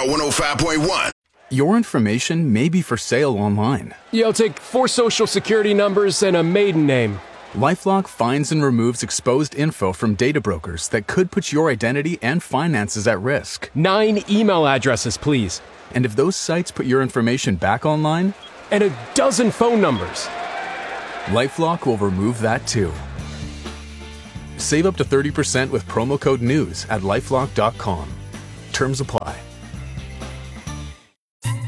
105.1. Your information may be for sale online. Yeah, I'll take 4 social security numbers and a maiden name. LifeLock finds and removes exposed info from data brokers that could put your identity and finances at risk. 9 email addresses, please. And if those sites put your information back online, and a dozen phone numbers. LifeLock will remove that too. Save up to 30% with promo code NEWS at LifeLock.com. Terms apply.